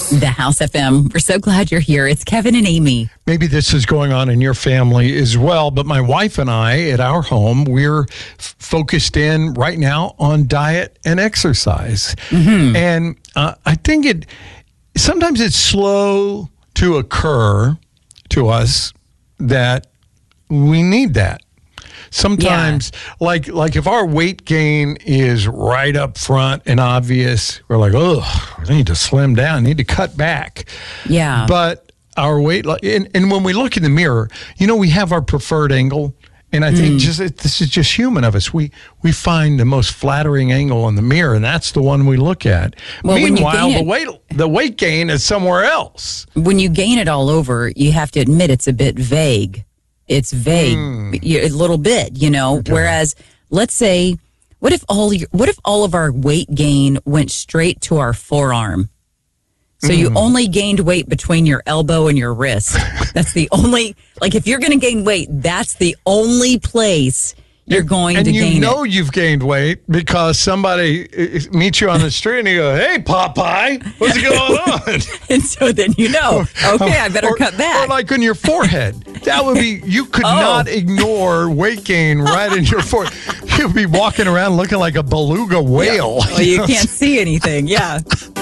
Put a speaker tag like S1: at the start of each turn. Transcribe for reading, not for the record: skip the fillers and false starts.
S1: The House FM. We're so glad you're here. It's Kevin and Amy.
S2: Maybe this is going on in your family as well, but my wife and I at our home, we're focused in right now on diet and exercise. Mm-hmm. And I think sometimes it's slow to occur to us that we need that. Sometimes, like if our weight gain is right up front and obvious, we're like, oh, I need to slim down, I need to cut back.
S1: Yeah.
S2: But our weight, and when we look in the mirror, we have our preferred angle. And I think this is just human of us. We find the most flattering angle in the mirror, and that's the one we look at.
S1: Well,
S2: meanwhile, the weight gain is somewhere else.
S1: When you gain it all over, you have to admit it's a bit vague. It's vague, a little bit, Okay. Whereas, let's say, what if all of our weight gain went straight to our forearm? So you only gained weight between your elbow and your wrist. That's the only, if you're going to gain weight, that's the only place you're going to gain it.
S2: You've gained weight because somebody meets you on the street and you go, hey, Popeye, what's going on?
S1: And so then okay, I better cut back.
S2: Or like on your forehead. That would be, you could not ignore weight gain right in your forehead. You'd be walking around looking like a beluga whale.
S1: Yeah. Well, you can't see anything, yeah.